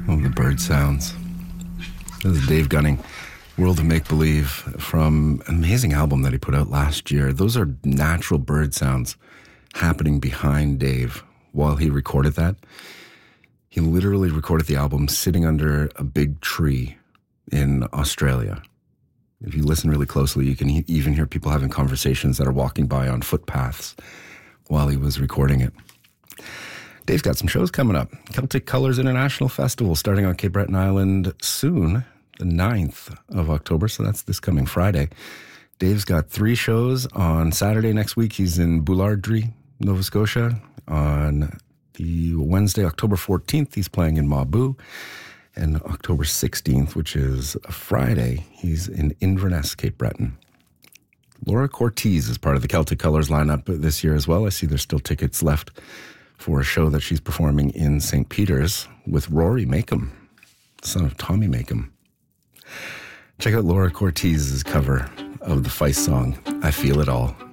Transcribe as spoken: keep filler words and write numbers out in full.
Oh, the bird sounds. This is Dave Gunning, World of Make-Believe, from an amazing album that he put out last year. Those are natural bird sounds happening behind Dave while he recorded that. He literally recorded the album sitting under a big tree in Australia. If you listen really closely, you can even hear people having conversations that are walking by on footpaths while he was recording it. Dave's got some shows coming up. Celtic Colors International Festival starting on Cape Breton Island soon, the ninth of October, so that's this coming Friday. Dave's got three shows. On Saturday next week, he's in Boulardry, Nova Scotia. On the Wednesday, October fourteenth, he's playing in Mabu. And October sixteenth, which is a Friday, he's in Inverness, Cape Breton. Laura Cortez is part of the Celtic Colors lineup this year as well. I see there's still tickets left for a show that she's performing in Saint Peter's with Rory Makem, son of Tommy Makem. Check out Laura Cortez's cover of the Feist song, I Feel It All.